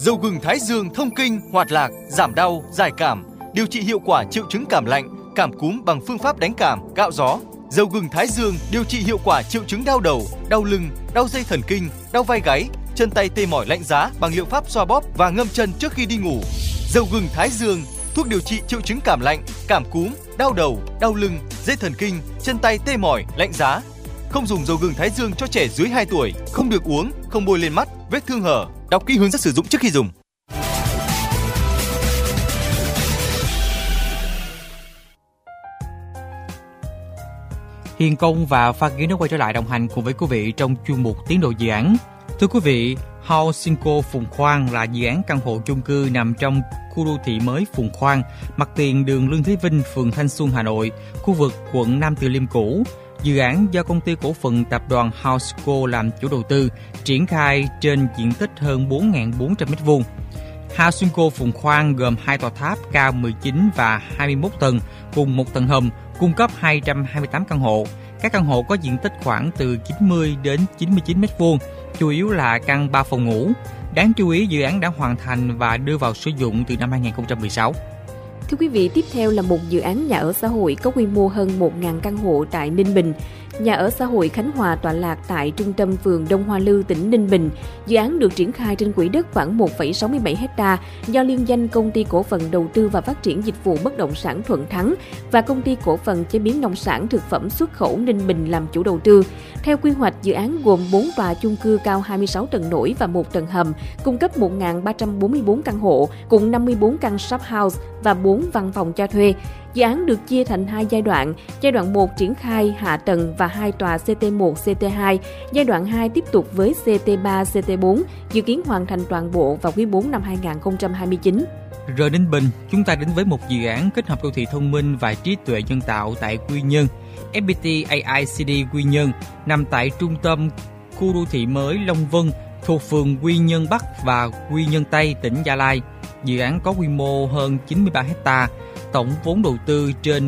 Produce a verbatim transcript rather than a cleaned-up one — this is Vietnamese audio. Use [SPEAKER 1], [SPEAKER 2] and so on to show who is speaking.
[SPEAKER 1] Dầu gừng Thái Dương thông kinh, hoạt lạc, giảm đau, giải cảm, điều trị hiệu quả triệu chứng cảm lạnh, cảm cúm bằng phương pháp đánh cảm, gạo gió. Dầu gừng Thái Dương điều trị hiệu quả triệu chứng đau đầu, đau lưng, đau dây thần kinh, đau vai gáy, chân tay tê mỏi lạnh giá bằng liệu pháp xoa bóp và ngâm chân trước khi đi ngủ. Dầu gừng Thái Dương, thuốc điều trị triệu chứng cảm lạnh, cảm cúm, đau đầu, đau lưng, dây thần kinh, chân tay tê mỏi, lạnh giá. Không dùng dầu gừng Thái Dương cho trẻ dưới hai tuổi, không được uống, không bôi lên mắt, vết thương hở. Đọc kỹ hướng dẫn sử dụng trước khi dùng.
[SPEAKER 2] Hiền Công và Phan Kiến đã quay trở lại đồng hành cùng với quý vị trong chuyên mục Tiến độ dự án. Thưa quý vị, Housingco Phùng Khoang là dự án căn hộ chung cư nằm trong khu đô thị mới Phùng Khoang, mặt tiền đường Lương Thế Vinh, phường Thanh Xuân, Hà Nội, khu vực quận Nam Từ Liêm cũ. Dự án do công ty cổ phần tập đoàn Housingco làm chủ đầu tư, triển khai trên diện tích hơn bốn nghìn bốn trăm mét vuông. Housingco Phùng Khoang gồm hai tòa tháp cao mười chín và hai mươi mốt tầng cùng một tầng hầm, cung cấp hai trăm hai mươi tám căn hộ. Các căn hộ có diện tích khoảng từ chín mươi đến chín mươi chín mét vuông, chủ yếu là căn ba phòng ngủ. Đáng chú ý, dự án đã hoàn thành và đưa vào sử dụng từ năm hai nghìn không trăm mười sáu.
[SPEAKER 3] Thưa quý vị, tiếp theo là một dự án nhà ở xã hội có quy mô hơn một nghìn căn hộ tại Ninh Bình. Nhà ở xã hội Khánh Hòa tọa lạc tại trung tâm phường Đông Hoa Lư, tỉnh Ninh Bình. Dự án được triển khai trên quỹ đất khoảng một phẩy sáu mươi bảy héc ta do liên danh Công ty Cổ phần Đầu tư và Phát triển Dịch vụ Bất động sản Thuận Thắng và Công ty Cổ phần Chế biến Nông sản Thực phẩm Xuất khẩu Ninh Bình làm chủ đầu tư. Theo quy hoạch, dự án gồm bốn tòa chung cư cao hai mươi sáu tầng nổi và một tầng hầm, cung cấp một nghìn ba trăm bốn mươi tư căn hộ, cùng năm mươi tư căn shop house và bốn văn phòng cho thuê. Dự án được chia thành hai giai đoạn. Giai đoạn một triển khai hạ tầng và hai tòa xê tê một, xê tê hai. Giai đoạn hai tiếp tục với xê tê ba, xê tê bốn, dự kiến hoàn thành toàn bộ vào quý bốn năm hai nghìn không trăm hai mươi chín.
[SPEAKER 2] Rời Ninh Bình, chúng ta đến với một dự án kết hợp đô thị thông minh và trí tuệ nhân tạo tại Quy Nhơn. ép pê tê a i City Quy Nhơn nằm tại trung tâm khu đô thị mới Long Vân, thuộc phường Quy Nhơn Bắc và Quy Nhơn Tây, tỉnh Gia Lai. Dự án có quy mô hơn chín mươi ba héc ta, tổng vốn đầu tư trên